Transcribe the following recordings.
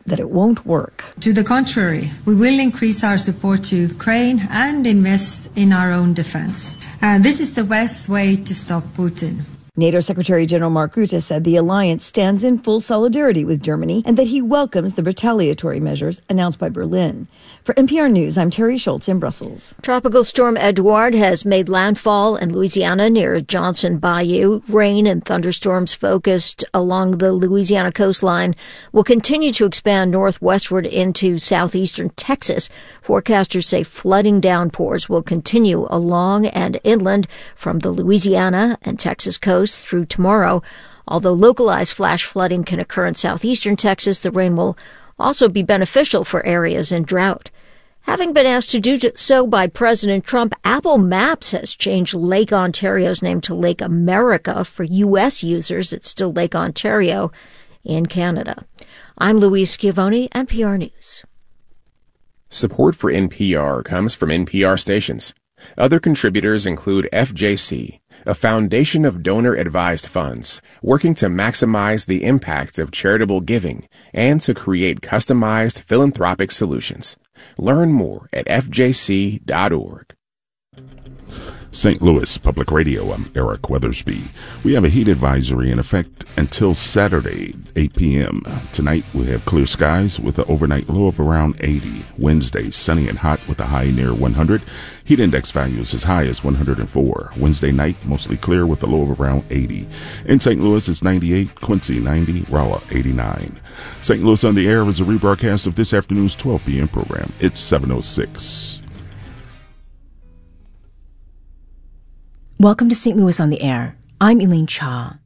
that it won't work. To the contrary, we will increase our support to Ukraine and invest in our own defense. This is the best way to stop Putin. NATO Secretary General Mark Rutte said the alliance stands in full solidarity with Germany and that he welcomes the retaliatory measures announced by Berlin. For NPR News, I'm Terry Schultz in Brussels. Tropical storm Edouard has made landfall in Louisiana near Johnson Bayou. Rain and thunderstorms focused along the Louisiana coastline will continue to expand northwestward into southeastern Texas. Forecasters say flooding downpours will continue along and inland from the Louisiana and Texas coast through tomorrow. Although localized flash flooding can occur in southeastern Texas, the rain will also be beneficial for areas in drought. Having been asked to do so by President Trump, Apple Maps has changed Lake Ontario's name to Lake America. For U.S. users, it's still Lake Ontario in Canada. I'm Louise Schiavone, NPR News. Support for NPR comes from NPR stations. Other contributors include FJC, a foundation of donor-advised funds working to maximize the impact of charitable giving and to create customized philanthropic solutions. Learn more at fjc.org. St. Louis Public Radio, I'm Eric Weathersby. We have a heat advisory in effect until Saturday, 8 p.m. Tonight we have clear skies with an overnight low of around 80. Wednesday, sunny and hot with a high near 100. Heat index values as high as 104. Wednesday night, mostly clear with a low of around 80. In St. Louis, it's 98, Quincy 90, Rolla 89. St. Louis on the Air is a rebroadcast of this afternoon's 12 p.m. program. It's 7:06. Welcome to St. Louis on the Air. I'm Elaine Cha.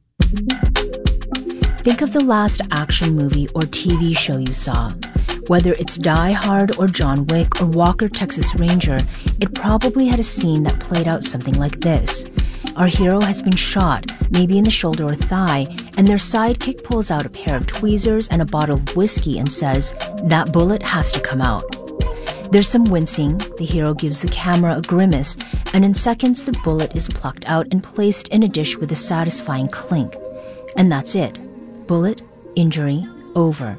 Think of the last action movie or TV show you saw. Whether it's Die Hard or John Wick or Walker, Texas Ranger, it probably had a scene that played out something like this. Our hero has been shot, maybe in the shoulder or thigh, and their sidekick pulls out a pair of tweezers and a bottle of whiskey and says, "That bullet has to come out." There's some wincing, the hero gives the camera a grimace, and in seconds the bullet is plucked out and placed in a dish with a satisfying clink. And that's it. Bullet, injury, over.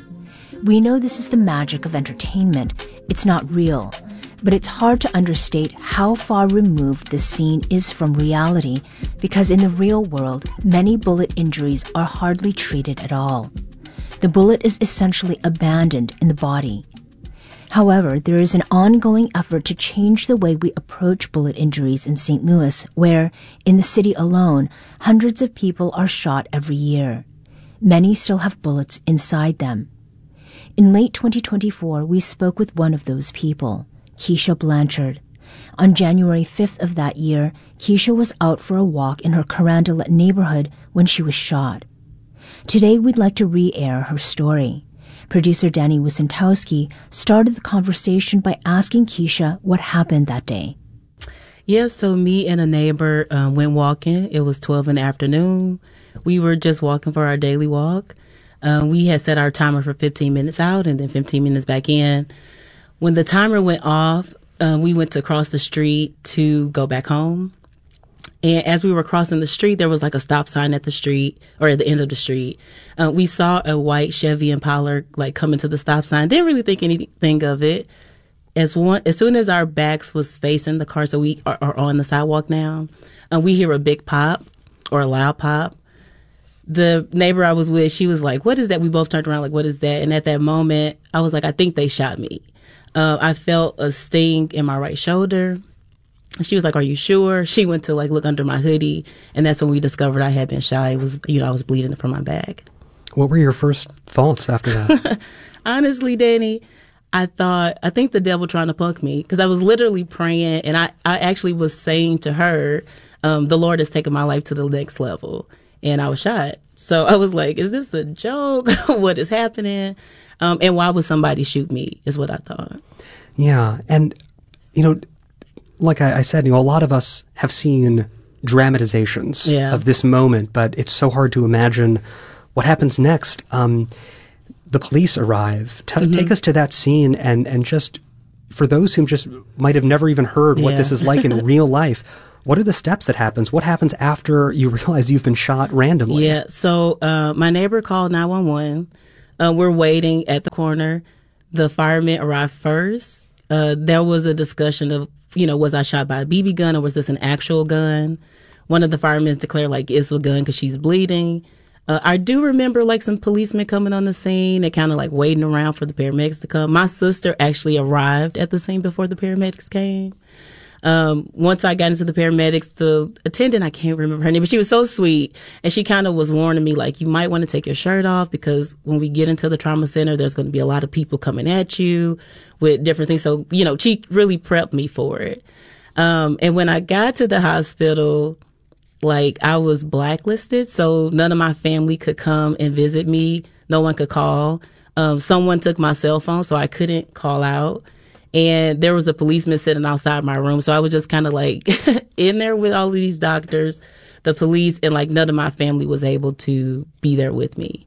We know this is the magic of entertainment. It's not real. But it's hard to understate how far removed this scene is from reality, because in the real world, many bullet injuries are hardly treated at all. The bullet is essentially abandoned in the body. However, there is an ongoing effort to change the way we approach bullet injuries in St. Louis, where, in the city alone, hundreds of people are shot every year. Many still have bullets inside them. In late 2024, we spoke with one of those people, Keisha Blanchard. On January 5th of that year, Keisha was out for a walk in her Carondelet neighborhood when she was shot. Today, we'd like to re-air her story. Producer Danny Wysentowski started the conversation by asking Keisha what happened that day. Yeah, so me and a neighbor went walking. It was 12 in the afternoon. We were just walking for our daily walk. We had set our timer for 15 minutes out and then 15 minutes back in. When the timer went off, we went to cross the street to go back home. And as we were crossing the street, there was like a stop sign at the street or at the end of the street. We saw a white Chevy Impala like coming to the stop sign. Didn't really think anything of it. As soon as our backs was facing the car, so we are on the sidewalk now, we hear a big pop or a loud pop. The neighbor I was with, she was like, "What is that?" We both turned around like, "What is that?" And at that moment, I was like, "I think they shot me." I felt a sting in my right shoulder. She was like, "Are you sure?" She went to like look under my hoodie, and that's when we discovered I had been shot. It was, I was bleeding from my back. What were your first thoughts after that? Honestly, Danny, I think the devil trying to punk me, because I was literally praying, and I actually was saying to her, the Lord has taken my life to the next level, and I was shot. So I was like, is this a joke? What is happening? And why would somebody shoot me is what I thought. Yeah. And, like I said, a lot of us have seen dramatizations of this moment, but it's so hard to imagine what happens next. The police arrive. Take us to that scene and just, for those who just might have never even heard what this is like in real life, what are the steps that happens? What happens after you realize you've been shot randomly? Yeah, so my neighbor called 911. We're waiting at the corner. The firemen arrived first. There was a discussion of, was I shot by a BB gun or was this an actual gun? One of the firemen declared it's a gun because she's bleeding. I do remember some policemen coming on the scene and kind of waiting around for the paramedics to come. My sister actually arrived at the scene before the paramedics came. Once I got into the paramedics, the attendant, I can't remember her name, but she was so sweet. And she kind of was warning me, you might want to take your shirt off because when we get into the trauma center, there's going to be a lot of people coming at you with different things. So, she really prepped me for it. And when I got to the hospital, I was blacklisted. So none of my family could come and visit me. No one could call. Someone took my cell phone, so I couldn't call out. And there was a policeman sitting outside my room. So I was just kind of in there with all of these doctors, the police, and none of my family was able to be there with me.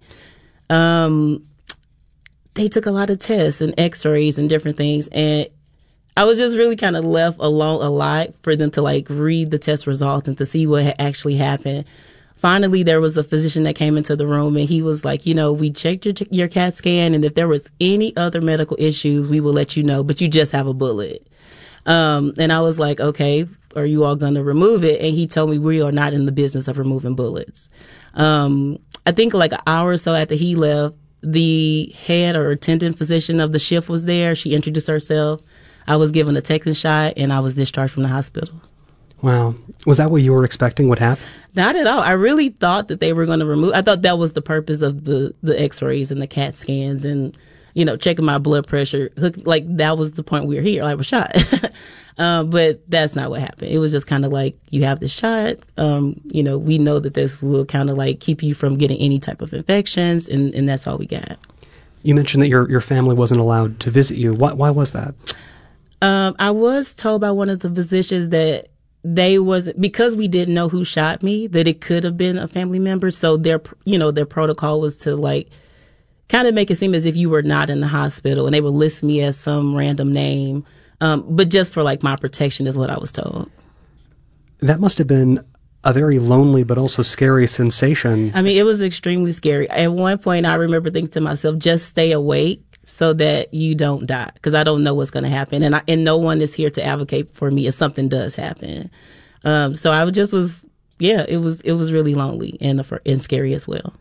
They took a lot of tests and x-rays and different things. And I was just really kind of left alone a lot for them to read the test results and to see what had actually happened. Finally, there was a physician that came into the room and he was we checked your CAT scan, and if there was any other medical issues, we will let you know, but you just have a bullet. And I was okay, are you all going to remove it? And he told me we are not in the business of removing bullets. I think an hour or so after he left, the head or attendant physician of the shift was there. She introduced herself. I was given a tetanus shot and I was discharged from the hospital. Wow. Was that what you were expecting would happen? Not at all. I really thought that they were going to remove. I thought that was the purpose of the x-rays and the CAT scans and, checking my blood pressure. That was the point we were here. I was shot. But that's not what happened. It was just kind of you have this shot. We know that this will kind of keep you from getting any type of infections. And that's all we got. You mentioned that your family wasn't allowed to visit you. Why was that? I was told by one of the physicians that because we didn't know who shot me, that it could have been a family member. So their protocol was to kind of make it seem as if you were not in the hospital, and they would list me as some random name. But just for my protection is what I was told. That must have been a very lonely but also scary sensation. I mean, it was extremely scary. At one point, I remember thinking to myself, just stay awake so that you don't die, because I don't know what's going to happen. And no one is here to advocate for me if something does happen. So I it was really lonely and scary as well.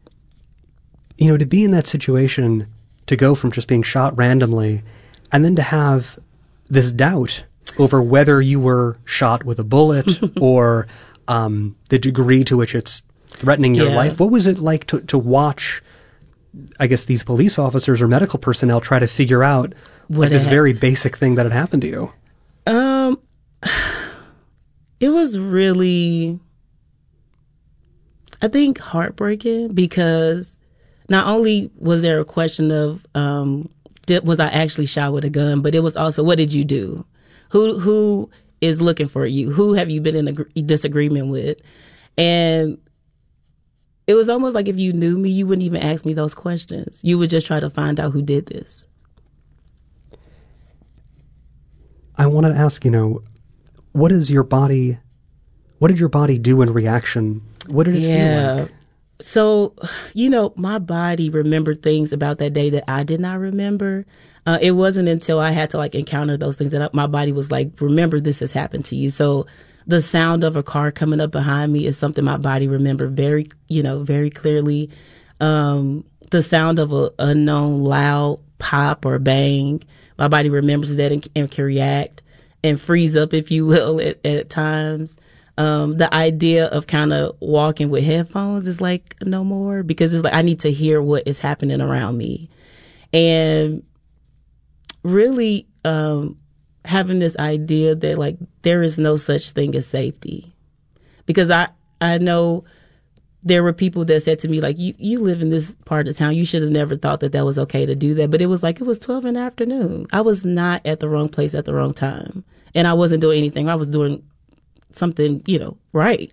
To be in that situation, to go from just being shot randomly and then to have this doubt over whether you were shot with a bullet or the degree to which it's threatening your life. What was it like to watch, I guess, these police officers or medical personnel try to figure out this very basic thing that had happened to you? It was really, I think, heartbreaking, because not only was there a question of was I actually shot with a gun, but it was also, what did you do? Who is looking for you? Who have you been in a disagreement with? And it was almost like if you knew me, you wouldn't even ask me those questions. You would just try to find out who did this. I wanted to ask, what did your body do in reaction? What did it feel like? So, my body remembered things about that day that I did not remember. It wasn't until I had to encounter those things that my body was remember, this has happened to you. So the sound of a car coming up behind me is something my body remembered very clearly. The sound of an unknown loud pop or bang, my body remembers that and can react and freeze up, if you will, at times. The idea of kind of walking with headphones is no more, because it's I need to hear what is happening around me. And really having this idea that there is no such thing as safety. Because I know there were people that said to me, you live in this part of town, you should have never thought that was okay to do that. But it was it was 12 in the afternoon. I was not at the wrong place at the wrong time. And I wasn't doing anything. I was doing something, right.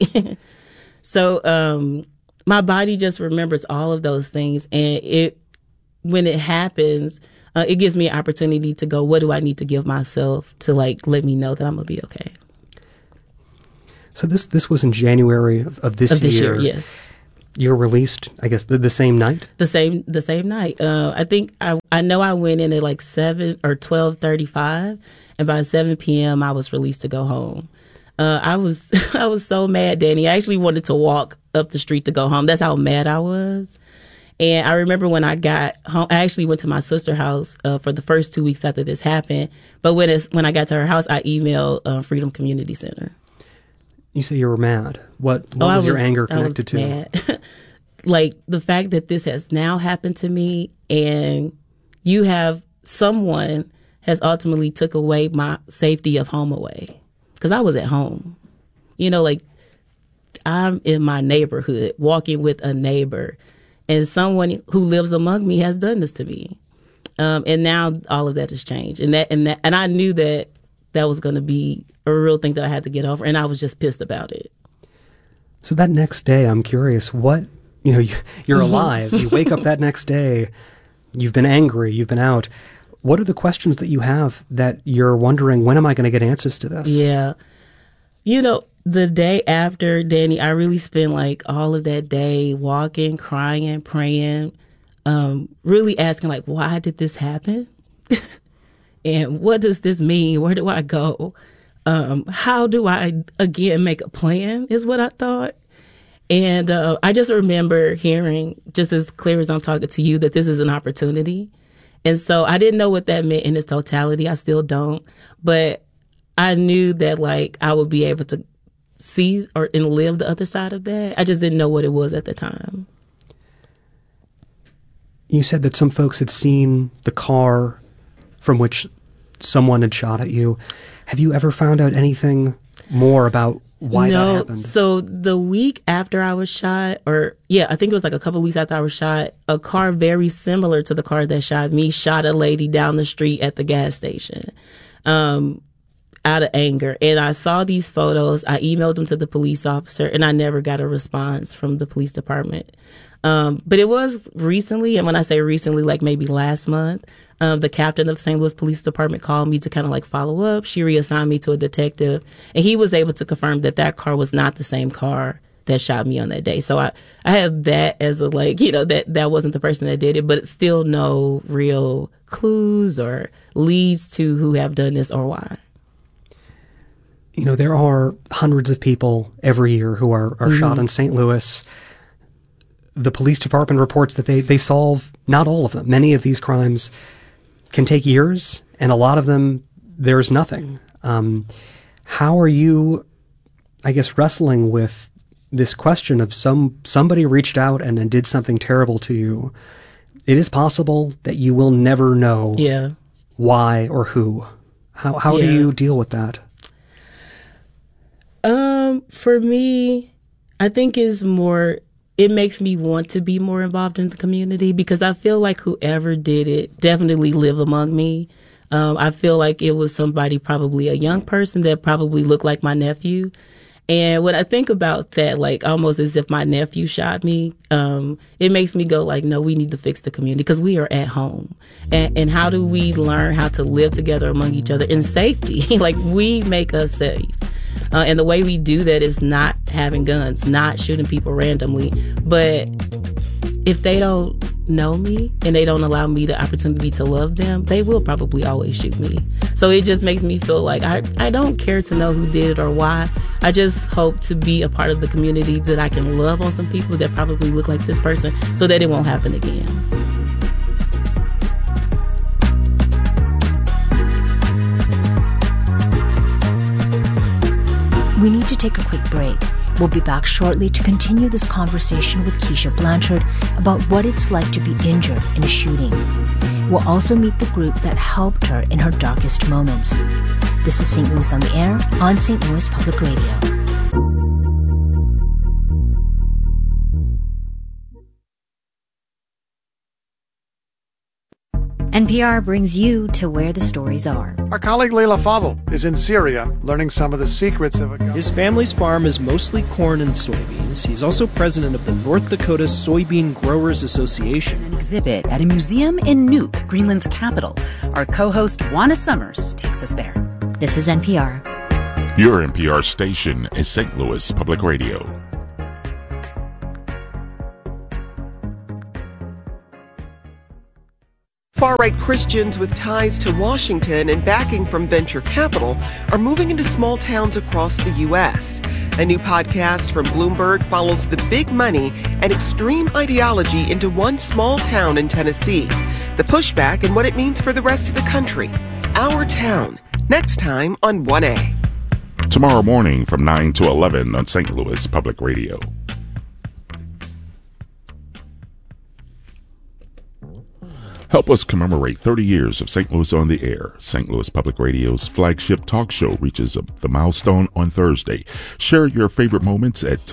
So my body just remembers all of those things. And when it happens, it gives me an opportunity to go, what do I need to give myself to let me know that I'm going to be okay? So this was in January of this year. Yes. you're released, I guess, the same night? The same night. I think I know I went in at like 7 or 12:35, and by 7 p.m. I was released to go home. I was so mad, Danny. I actually wanted to walk up the street to go home. That's how mad I was. And I remember when I got home, I actually went to my sister's house for the first 2 weeks after this happened. But when I got to her house, I emailed Freedom Community Center. You say you were mad. What was your anger connected to? Mad. Like the fact that this has now happened to me, and you have someone has ultimately took away my safety of home away. Because I was at home. You know, like I'm in my neighborhood, walking with a neighbor, and someone who lives among me has done this to me. And now all of that has changed. And I knew that was going to be a real thing that I had to get over, and I was just pissed about it. So that next day, I'm curious, you're alive, you wake up that next day, you've been angry, you've been out. What are the questions that you have that you're wondering, when am I going to get answers to this? Yeah. The day after, Danny, I really spent like all of that day walking, crying, praying, really asking like, why did this happen? And what does this mean? Where do I go? How do I, again, make a plan is what I thought. And I just remember hearing, just as clear as I'm talking to you, that this is an opportunity. And so I didn't know what that meant in its totality. I still don't. But I knew that, like, I would be able to see and live the other side of that. I just didn't know what it was at the time. You said that some folks had seen the car from which someone had shot at you. Have you ever found out anything more about why that happened? So the week after I was shot, I think it was like a couple weeks after I was shot, a car very similar to the car that shot me shot a lady down the street at the gas station out of anger. And I saw these photos. I emailed them to the police officer, and I never got a response from the police department. But it was recently, and when I say recently, like maybe last month, the captain of St. Louis Police Department called me to kind of like follow up. She reassigned me to a detective, and he was able to confirm that car was not the same car that shot me on that day. So I have that as a that wasn't the person that did it, but it's still no real clues or leads to who have done this or why. There are hundreds of people every year who are shot in St. Louis. The police department reports that they solve not all of them. Many of these crimes can take years, and a lot of them, there's nothing. How are you, I guess, wrestling with this question of somebody reached out and did something terrible to you? It is possible that you will never know why or who. How do you deal with that? For me, I think it makes me want to be more involved in the community, because I feel like whoever did it definitely lived among me. I feel like it was somebody, probably a young person that probably looked like my nephew. And when I think about that, like almost as if my nephew shot me, it makes me go like, no, we need to fix the community, because we are at home. And how do we learn how to live together among each other in safety? Like, we make us safe. And the way we do that is not having guns, not shooting people randomly. But if they don't know me and they don't allow me the opportunity to love them, they will probably always shoot me. So it just makes me feel like I don't care to know who did it or why. I just hope to be a part of the community that I can love on some people that probably look like this person, so that it won't happen again. We need to take a quick break. We'll be back shortly to continue this conversation with Keisha Blanchard about what it's like to be injured in a shooting. We'll also meet the group that helped her in her darkest moments. This is St. Louis on the Air on St. Louis Public Radio. NPR brings you to where the stories are. Our colleague Leila Fadel is in Syria learning some of the secrets of His family's farm is mostly corn and soybeans. He's also president of the North Dakota Soybean Growers Association. An exhibit at a museum in Nuuk, Greenland's capital. Our co-host Juana Summers takes us there. This is NPR. Your NPR station is St. Louis Public Radio. Far-right Christians with ties to Washington and backing from venture capital are moving into small towns across the U.S. A new podcast from Bloomberg follows the big money and extreme ideology into one small town in Tennessee. The pushback and what it means for the rest of the country. Our Town. Next time on 1A. Tomorrow morning from 9 to 11 on St. Louis Public Radio. Help us commemorate 30 years of St. Louis on the Air. St. Louis Public Radio's flagship talk show reaches the milestone on Thursday. Share your favorite moments at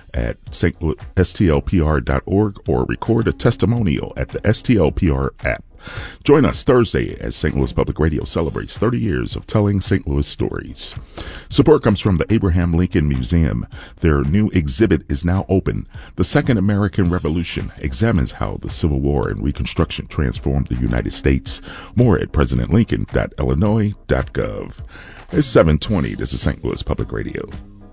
talk@stlpr.org or record a testimonial at the STLPR app. Join us Thursday as St. Louis Public Radio celebrates 30 years of telling St. Louis stories. Support comes from the Abraham Lincoln Museum. Their new exhibit is now open. The Second American Revolution examines how the Civil War and Reconstruction transformed the United States. More at presidentlincoln.illinois.gov. It's 7:20. This is St. Louis Public Radio.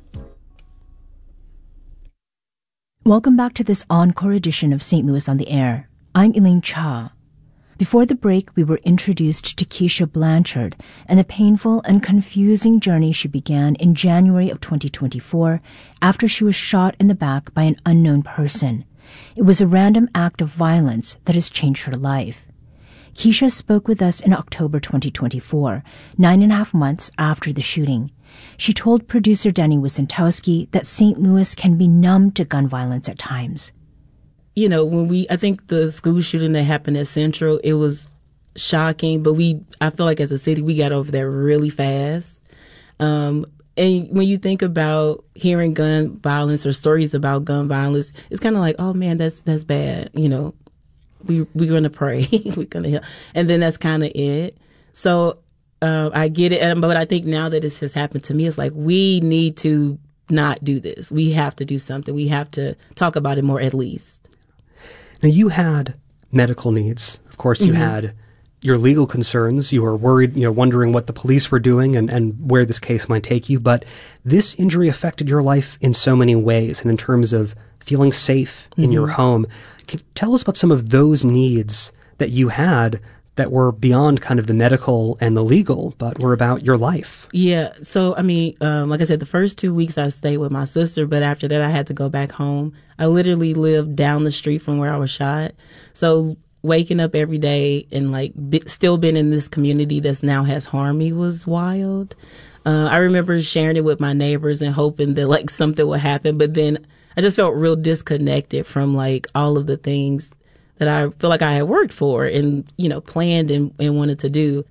Welcome back to this encore edition of St. Louis on the Air. I'm Elaine Cha. Before the break, we were introduced to Keisha Blanchard and the painful and confusing journey she began in January of 2024 after she was shot in the back by an unknown person. It was a random act of violence that has changed her life. Keisha spoke with us in October 2024, 9.5 months after the shooting. She told producer Danny Wysentowski that St. Louis can be numb to gun violence at times. You know, I think the school shooting that happened at Central, it was shocking, but I feel like as a city, we got over there really fast. And when you think about hearing gun violence or stories about gun violence, it's kind of like, oh man, that's bad. You know, we're going to pray. We're going to help. And then that's kind of it. So, I get it. But I think now that this has happened to me, it's like, we need to not do this. We have to do something. We have to talk about it more at least. Now, you had medical needs. Of course, you had your legal concerns. You were worried, wondering what the police were doing and where this case might take you. But this injury affected your life in so many ways, and in terms of feeling safe in your home. Can you tell us about some of those needs that you had that were beyond kind of the medical and the legal, but were about your life? Yeah. So, I mean, like I said, the first 2 weeks I stayed with my sister, but after that I had to go back home. I literally lived down the street from where I was shot. So waking up every day and still being in this community that now has harmed me was wild. I remember sharing it with my neighbors and hoping that something would happen. But then I just felt real disconnected from all of the things that I feel like I had worked for and, planned and wanted to do.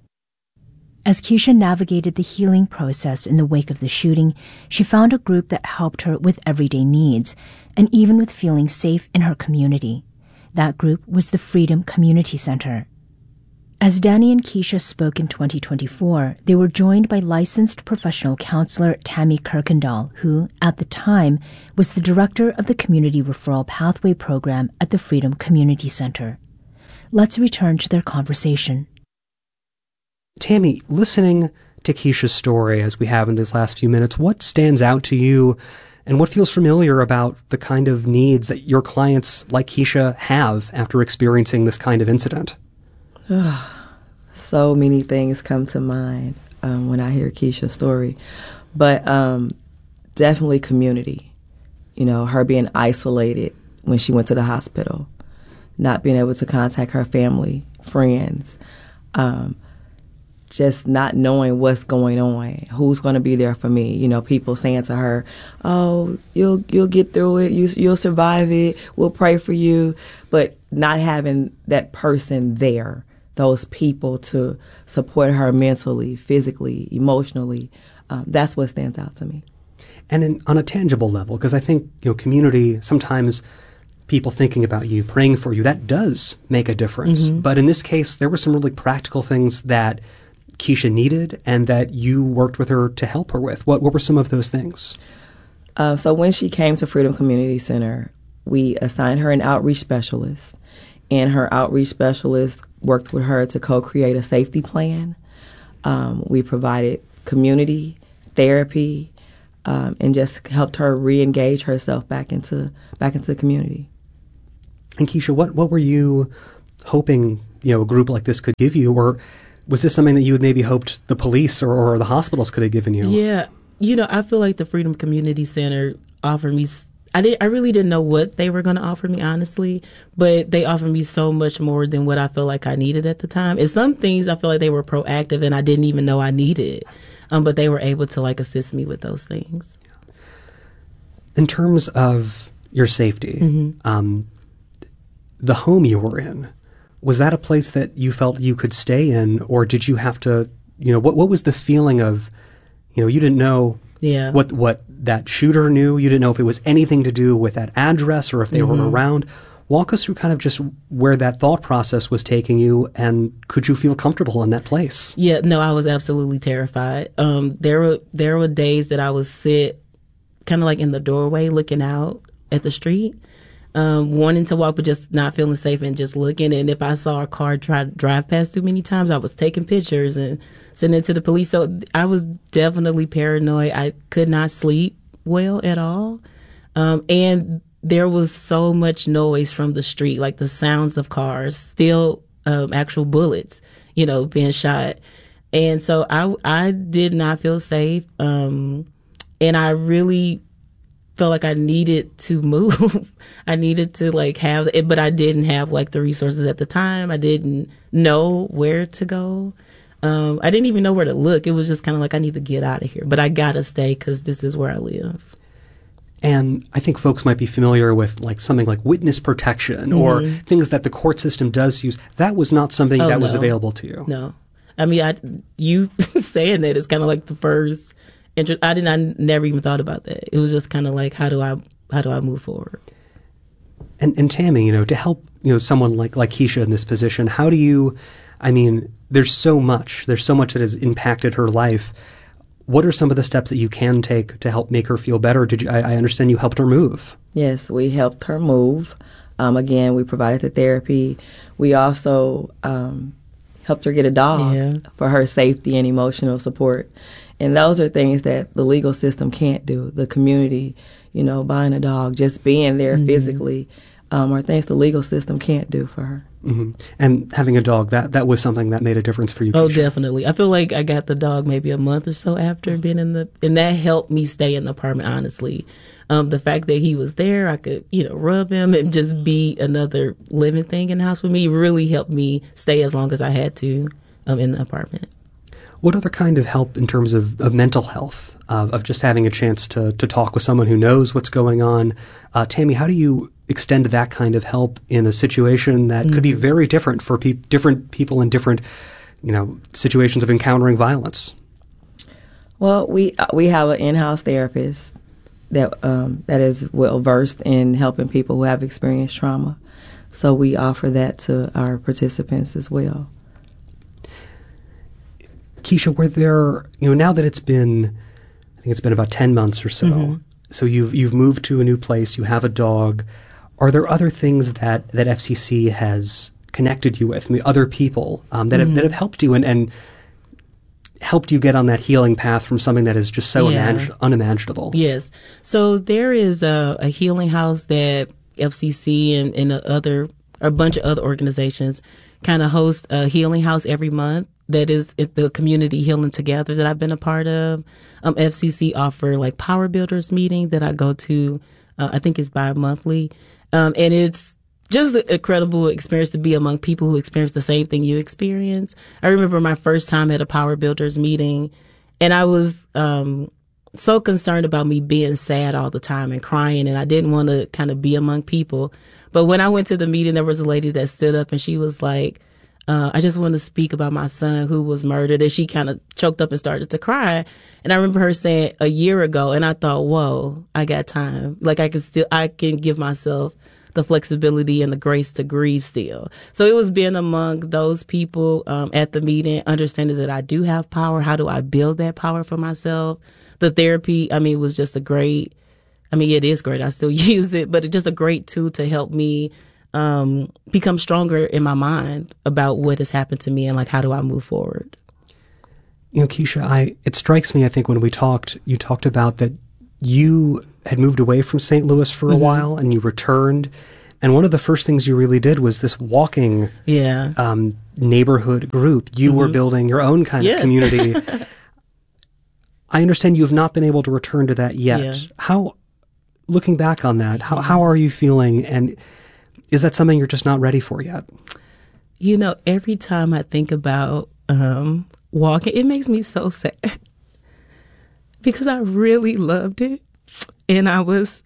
As Keisha navigated the healing process in the wake of the shooting, she found a group that helped her with everyday needs and even with feeling safe in her community. That group was the Freedom Community Center. As Danny and Keisha spoke in 2024, they were joined by licensed professional counselor Tammy Kirkendall, who, at the time, was the director of the Community Referral Pathway Program at the Freedom Community Center. Let's return to their conversation. Tammy, listening to Keisha's story as we have in these last few minutes, what stands out to you and what feels familiar about the kind of needs that your clients like Keisha have after experiencing this kind of incident? So many things come to mind when I hear Keisha's story, but definitely community. Her being isolated when she went to the hospital, not being able to contact her family, friends, just not knowing what's going on, who's going to be there for me. People saying to her, "Oh, you'll get through it. You'll survive it. We'll pray for you," but not having that person there. Those people to support her mentally, physically, emotionally. That's what stands out to me. And on a tangible level, because I think, community, sometimes people thinking about you, praying for you, that does make a difference. But in this case, there were some really practical things that Keisha needed and that you worked with her to help her with. What were some of those things? So when she came to Freedom Community Center, we assigned her an outreach specialist. And her outreach specialist worked with her to co-create a safety plan. We provided community, therapy, and just helped her re-engage herself back into the community. And Keisha, what were you hoping a group like this could give you, or was this something that you had maybe hoped the police or the hospitals could have given you? Yeah. I feel like the Freedom Community Center offered me, I really didn't know what they were going to offer me, honestly, but they offered me so much more than what I felt like I needed at the time. And some things I feel like they were proactive and I didn't even know I needed, but they were able to like assist me with those things. In terms of your safety, the home you were in, was that a place that you felt you could stay in, or did you have to, what was the feeling of, you didn't know what that shooter knew, you didn't know if it was anything to do with that address or if they were around. Walk us through kind of just where that thought process was taking you, and could you feel comfortable in that place? Yeah, no, I was absolutely terrified. There were days that I would sit kind of like in the doorway looking out at the street, wanting to walk but just not feeling safe and just looking. And if I saw a car try to drive past too many times, I was taking pictures and sending it to the police. So I was definitely paranoid. I could not sleep well at all. And there was so much noise from the street, like the sounds of cars, still actual bullets, being shot. And so I did not feel safe. And I really felt like I needed to move. I needed to have it, but I didn't have the resources at the time. I didn't know where to go. I didn't even know where to look. It was just kind of like, I need to get out of here, but I gotta stay because this is where I live. And I think folks might be familiar with something like witness protection or things that the court system does use. That was not something that was available to you. No. I mean, you saying that is kind of like the first I never even thought about that. It was just kind of like, how do I move forward? And Tammy, to help someone like Keisha in this position, how do you? I mean, there's so much that has impacted her life. What are some of the steps that you can take to help make her feel better? I understand you helped her move. Yes, we helped her move. Again, we provided the therapy. We also helped her get a dog for her safety and emotional support. And those are things that the legal system can't do. The community, buying a dog, just being there physically, are things the legal system can't do for her. And having a dog, that was something that made a difference for you, Keisha. Oh, definitely. I feel like I got the dog maybe a month or so after being and that helped me stay in the apartment, honestly. The fact that he was there, I could, rub him and just be another living thing in the house with me really helped me stay as long as I had to in the apartment. What other kind of help in terms of mental health, of just having a chance to talk with someone who knows what's going on? Tammy, how do you extend that kind of help in a situation that could be very different for different people in different, situations of encountering violence? Well, we have an in-house therapist that is well versed in helping people who have experienced trauma. So we offer that to our participants as well. Keisha, were there, now that I think it's been about 10 months or so, so you've moved to a new place, you have a dog. Are there other things that FCC has connected you with, other people that have helped you and helped you get on that healing path from something that is just so unimaginable? Yes. So there is a healing house that FCC and a bunch of other organizations kind of host a healing house every month. That is the Community Healing Together that I've been a part of. FCC offer Power Builders meeting that I go to. I think it's bi-monthly. And it's just an incredible experience to be among people who experience the same thing you experience. I remember my first time at a Power Builders meeting, and I was so concerned about me being sad all the time and crying, and I didn't want to kind of be among people. But when I went to the meeting, there was a lady that stood up, and she was like, I just want to speak about my son who was murdered. And she kind of choked up and started to cry. And I remember her saying a year ago, and I thought, whoa, I got time. I can give myself the flexibility and the grace to grieve still. So it was being among those people at the meeting, understanding that I do have power. How do I build that power for myself? The therapy, was just it is great. I still use it, but it's just a great tool to help me become stronger in my mind about what has happened to me and how do I move forward. Keisha, it strikes me, I think when we talked, you talked about that you had moved away from St. Louis for a while and you returned, And one of the first things you really did was this walking neighborhood group. You were building your own kind of community. I understand you have not been able to return to that yet. Yeah. How, looking back on that, how are you feeling? And is that something you're just not ready for yet? You know, every time I think about walking, it makes me so sad because I really loved it. And I was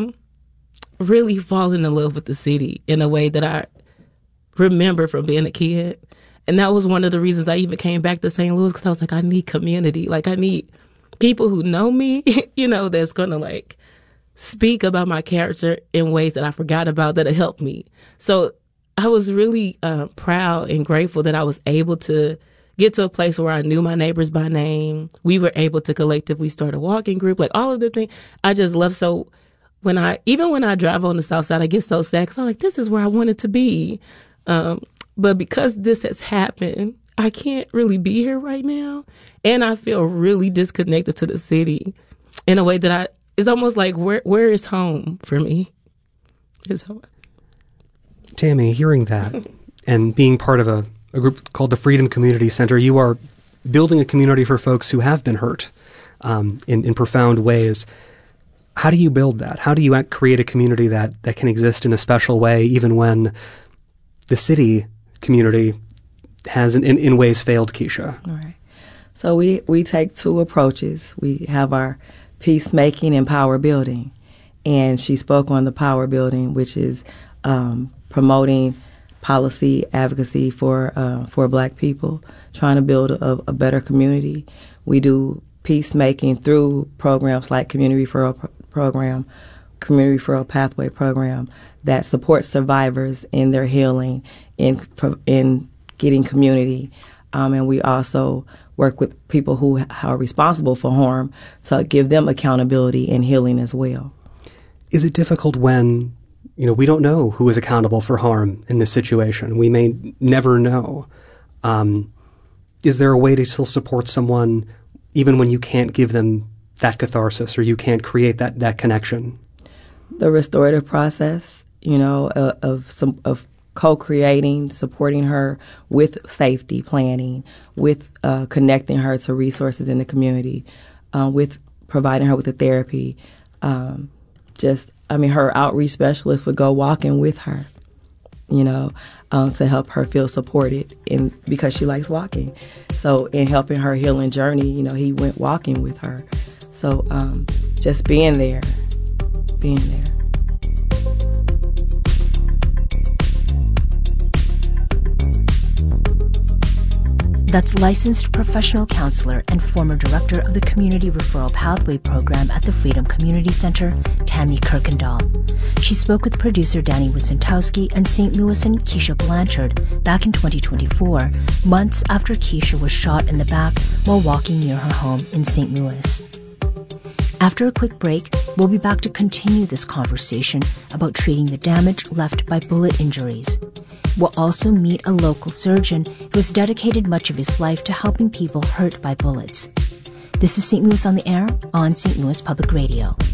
really falling in love with the city in a way that I remember from being a kid. And that was one of the reasons I even came back to St. Louis, because I was like, I need community. Like, I need people who know me, you know, that's going to, like, speak about my character in ways that I forgot about that'll help me. So I was really proud and grateful that I was able to get to a place where I knew my neighbors by name. We were able to collectively start a walking group, like all of the things I just love. So even when I drive on the South Side, I get so sad because I'm like, this is where I wanted to be. But because this has happened, I can't really be here right now. And I feel really disconnected to the city in a way that it's almost like, where is home for me? Is home. Tammy, hearing that and being part of a group called the Freedom Community Center, you are building a community for folks who have been hurt in profound ways. How do you build that? How do you create a community that can exist in a special way, even when the city community has in ways failed Keisha? All right. So we take two approaches. We have our peacemaking and power building. And she spoke on the power building, which is promoting policy advocacy for Black people, trying to build a better community. We do peacemaking through programs like Community Referral Program, Community Referral Pathway Program that supports survivors in their healing, in getting community. And we also work with people who are responsible for harm to give them accountability and healing as well. Is it difficult when, we don't know who is accountable for harm in this situation? We may never know. Is there a way to still support someone even when you can't give them that catharsis or you can't create that connection? The restorative process, of co-creating, supporting her with safety planning, with connecting her to resources in the community, with providing her with the therapy. Her outreach specialist would go walking with her, to help her feel supported because she likes walking. So in helping her healing journey, he went walking with her. So just being there. That's licensed professional counselor and former director of the Community Referral Pathway Program at the Freedom Community Center, Tammy Kirkendall. She spoke with producer Danny Wysentowski and St. Louisan Keisha Blanchard back in 2024, months after Keisha was shot in the back while walking near her home in St. Louis. After a quick break, we'll be back to continue this conversation about treating the damage left by bullet injuries. We'll also meet a local surgeon who has dedicated much of his life to helping people hurt by bullets. This is St. Louis on the Air on St. Louis Public Radio.